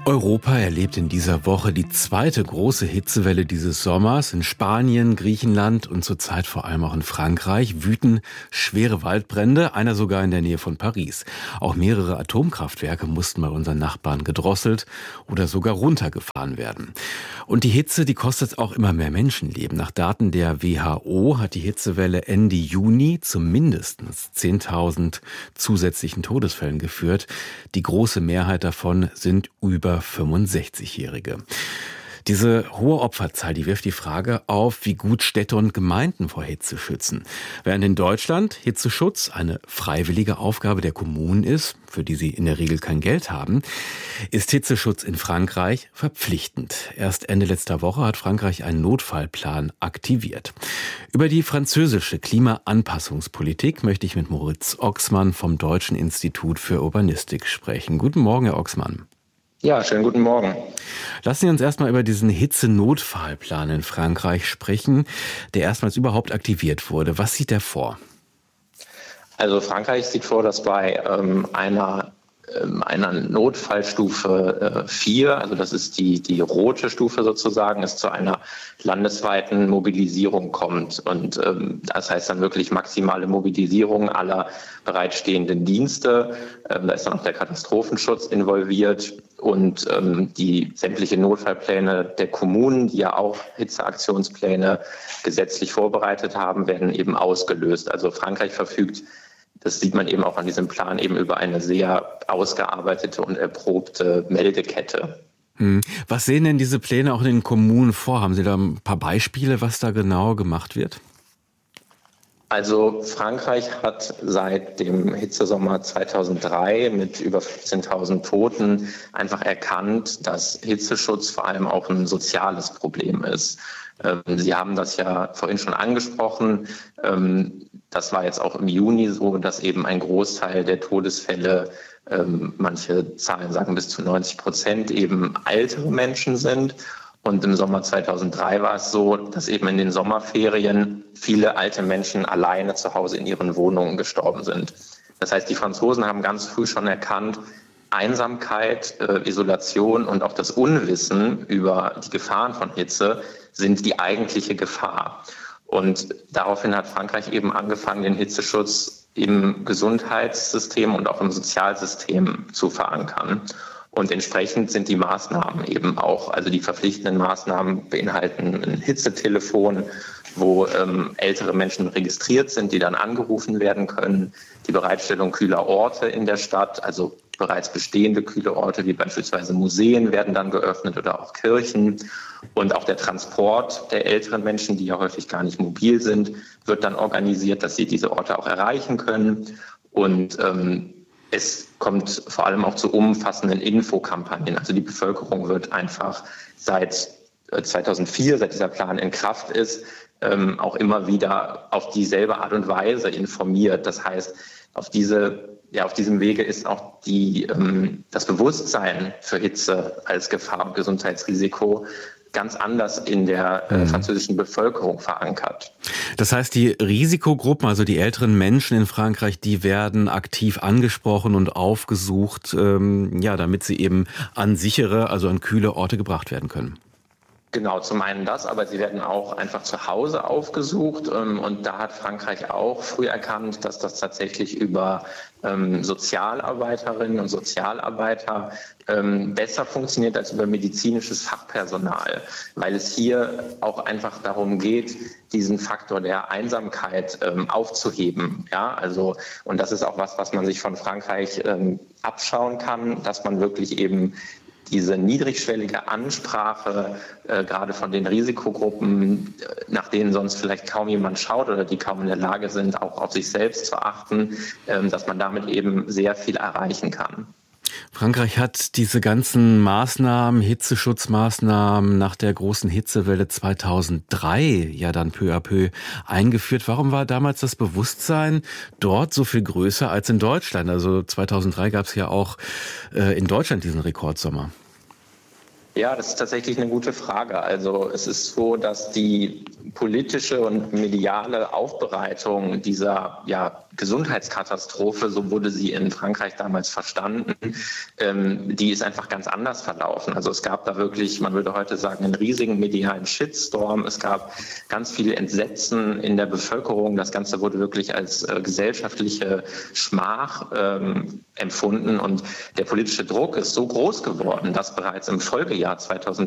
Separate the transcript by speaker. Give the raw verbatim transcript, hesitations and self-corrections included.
Speaker 1: Europa erlebt in dieser Woche die zweite große Hitzewelle dieses Sommers. In Spanien, Griechenland und zurzeit vor allem auch in Frankreich wüten schwere Waldbrände, einer sogar in der Nähe von Paris. Auch mehrere Atomkraftwerke mussten bei unseren Nachbarn gedrosselt oder sogar runtergefahren werden. Und die Hitze, die kostet auch immer mehr Menschenleben. Nach Daten der W H O hat die Hitzewelle Ende Juni zu mindestens zehntausend zusätzlichen Todesfällen geführt. Die große Mehrheit davon sind über fünfundsechzigjährige. Diese hohe Opferzahl, die wirft die Frage auf, wie gut Städte und Gemeinden vor Hitze schützen. Während in Deutschland Hitzeschutz eine freiwillige Aufgabe der Kommunen ist, für die sie in der Regel kein Geld haben, ist Hitzeschutz in Frankreich verpflichtend. Erst Ende letzter Woche hat Frankreich einen Notfallplan aktiviert. Über die französische Klimaanpassungspolitik möchte ich mit Moritz Ochsmann vom Deutschen Institut für Urbanistik sprechen. Guten Morgen, Herr Ochsmann.
Speaker 2: Ja, schönen guten Morgen.
Speaker 1: Lassen Sie uns erstmal über diesen Hitzenotfallplan in Frankreich sprechen, der erstmals überhaupt aktiviert wurde. Was sieht der vor?
Speaker 2: Also Frankreich sieht vor, dass bei ähm, einer, ähm, einer Notfallstufe äh, vier, also das ist die, die rote Stufe sozusagen, es zu einer landesweiten Mobilisierung kommt. Und ähm, das heißt dann wirklich maximale Mobilisierung aller bereitstehenden Dienste. Ähm, da ist dann auch der Katastrophenschutz involviert. Und ähm, die sämtliche Notfallpläne der Kommunen, die ja auch Hitzeaktionspläne gesetzlich vorbereitet haben, werden eben ausgelöst. Also Frankreich verfügt, das sieht man eben auch an diesem Plan, eben über eine sehr ausgearbeitete und erprobte Meldekette.
Speaker 1: Hm. Was sehen denn diese Pläne auch in den Kommunen vor? Haben Sie da ein paar Beispiele, was da genau gemacht wird?
Speaker 2: Also Frankreich hat seit dem Hitzesommer zweitausenddrei mit über fünfzehntausend Toten einfach erkannt, dass Hitzeschutz vor allem auch ein soziales Problem ist. Sie haben das ja vorhin schon angesprochen. Das war jetzt auch im Juni so, dass eben ein Großteil der Todesfälle, manche Zahlen sagen bis zu neunzig Prozent, eben ältere Menschen sind. Und im Sommer zweitausenddrei war es so, dass eben in den Sommerferien viele alte Menschen alleine zu Hause in ihren Wohnungen gestorben sind. Das heißt, die Franzosen haben ganz früh schon erkannt, Einsamkeit, äh, Isolation und auch das Unwissen über die Gefahren von Hitze sind die eigentliche Gefahr. Und daraufhin hat Frankreich eben angefangen, den Hitzeschutz im Gesundheitssystem und auch im Sozialsystem zu verankern. Und entsprechend sind die Maßnahmen eben auch, also die verpflichtenden Maßnahmen beinhalten ein Hitzetelefon, wo ähm, ältere Menschen registriert sind, die dann angerufen werden können, die Bereitstellung kühler Orte in der Stadt, also bereits bestehende kühle Orte wie beispielsweise Museen werden dann geöffnet oder auch Kirchen. Und auch der Transport der älteren Menschen, die ja häufig gar nicht mobil sind, wird dann organisiert, dass sie diese Orte auch erreichen können. Und ähm, es kommt vor allem auch zu umfassenden Infokampagnen. Also die Bevölkerung wird einfach seit zweitausendvier, seit dieser Plan in Kraft ist, ähm, auch immer wieder auf dieselbe Art und Weise informiert. Das heißt, auf diese, ja, auf diesem Wege ist auch die, ähm, das Bewusstsein für Hitze als Gefahr und Gesundheitsrisiko ganz anders in der äh, französischen Bevölkerung verankert.
Speaker 1: Das heißt, die Risikogruppen, also die älteren Menschen in Frankreich, die werden aktiv angesprochen und aufgesucht, ähm, ja, damit sie eben an sichere, also an kühle Orte gebracht werden können.
Speaker 2: Genau, zum einen das, aber sie werden auch einfach zu Hause aufgesucht. Und da hat Frankreich auch früh erkannt, dass das tatsächlich über ähm, Sozialarbeiterinnen und Sozialarbeiter ähm, besser funktioniert als über medizinisches Fachpersonal, weil es hier auch einfach darum geht, diesen Faktor der Einsamkeit ähm, aufzuheben. Ja, also, und das ist auch was, was man sich von Frankreich ähm, abschauen kann, dass man wirklich eben diese niedrigschwellige Ansprache, äh, gerade von den Risikogruppen, nach denen sonst vielleicht kaum jemand schaut oder die kaum in der Lage sind, auch auf sich selbst zu achten, äh, dass man damit eben sehr viel erreichen kann.
Speaker 1: Frankreich hat diese ganzen Maßnahmen, Hitzeschutzmaßnahmen nach der großen Hitzewelle zweitausenddrei ja dann peu à peu eingeführt. Warum war damals das Bewusstsein dort so viel größer als in Deutschland? Also zweitausenddrei gab es ja auch äh, in Deutschland diesen Rekordsommer.
Speaker 2: Ja, das ist tatsächlich eine gute Frage. Also es ist so, dass die politische und mediale Aufbereitung dieser ja, Gesundheitskatastrophe, so wurde sie in Frankreich damals verstanden, ähm, die ist einfach ganz anders verlaufen. Also es gab da wirklich, man würde heute sagen, einen riesigen medialen Shitstorm. Es gab ganz viel Entsetzen in der Bevölkerung. Das Ganze wurde wirklich als äh, gesellschaftliche Schmach ähm, empfunden. Und der politische Druck ist so groß geworden, dass bereits im Folgejahr zweitausendvierzehn